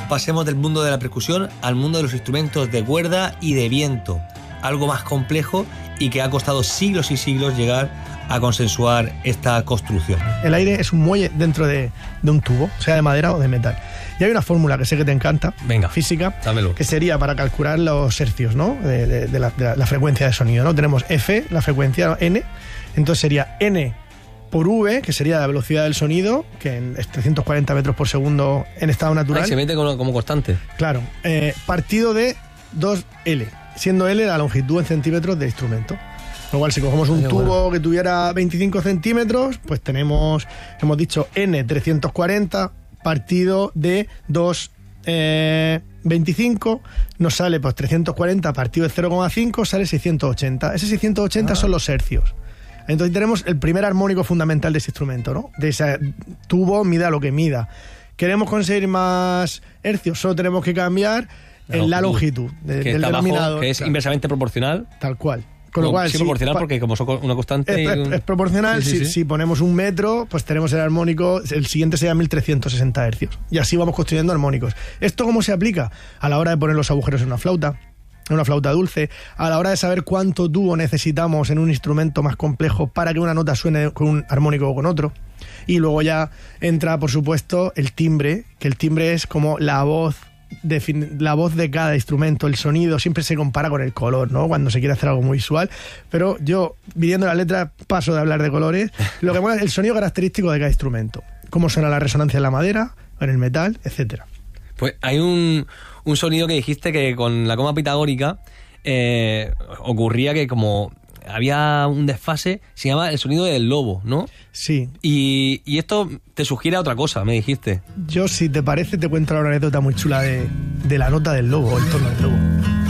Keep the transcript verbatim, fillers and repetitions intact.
pasemos del mundo de la percusión al mundo de los instrumentos de cuerda y de viento, algo más complejo y que ha costado siglos y siglos llegar a consensuar esta construcción. El aire es un muelle dentro de, de un tubo, sea de madera o de metal. Y hay una fórmula que sé que te encanta, venga, física, dámelo, que sería para calcular los hercios, ¿no? de, de, de, la, de la frecuencia de sonido, ¿no? Tenemos F, la frecuencia, N, entonces sería N por V, que sería la velocidad del sonido, que es trescientos cuarenta metros por segundo en estado natural. Ahí se mete como, como constante. Claro, eh, partido de dos L, siendo L la longitud en centímetros del instrumento. Igual, si cogemos un Ay, tubo bueno. que tuviera veinticinco centímetros, pues tenemos, hemos dicho, N trescientos cuarenta partido de dos eh, veinticinco, nos sale pues trescientos cuarenta partido de cero coma cinco, sale seiscientos ochenta. Ese seiscientos ochenta ah. son los hercios. Entonces tenemos el primer armónico fundamental de ese instrumento, ¿no? De ese tubo, mida lo que mida. ¿Queremos conseguir más hercios? Solo tenemos que cambiar la longitud, la longitud de, que del está denominador. Abajo, que es claro. inversamente proporcional. Tal cual. Con lo no, cual, sí, si, proporcional pa, porque como son una constante... Es, y un... es proporcional. Sí, sí, si, sí. si ponemos un metro, pues tenemos el armónico, el siguiente sería mil trescientos sesenta hercios. Y así vamos construyendo armónicos. ¿Esto cómo se aplica? A la hora de poner los agujeros en una flauta, en una flauta dulce, a la hora de saber cuánto tubo necesitamos en un instrumento más complejo para que una nota suene con un armónico o con otro. Y luego ya entra, por supuesto, el timbre, que el timbre es como la voz... la voz de cada instrumento, el sonido siempre se compara con el color, ¿no? Cuando se quiere hacer algo muy visual, pero yo, viendo la letra, paso de hablar de colores. Lo que mola es el sonido característico de cada instrumento, cómo suena la resonancia en la madera, en el metal, etcétera. Pues hay un, un sonido que dijiste que con la coma pitagórica eh, ocurría que como había un desfase, se llama el sonido del lobo, ¿no? Sí. Y, y esto te sugiere a otra cosa, me dijiste. Yo, si te parece, te cuento una anécdota muy chula de, de la nota del lobo, el tono del lobo.